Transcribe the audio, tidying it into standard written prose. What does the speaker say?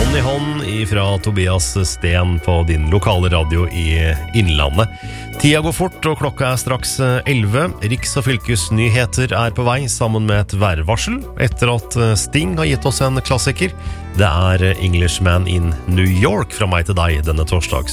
Hånd i hånd ifra Tobias Sten på din lokale radio i Innlandet. Tida går fort, og klokka straks 11. Riks- og fylkesnyheter på vei sammen med et værvarsel, etter at Sting har gitt oss en klassiker. Det Englishman in New York fra meg til deg denne torsdags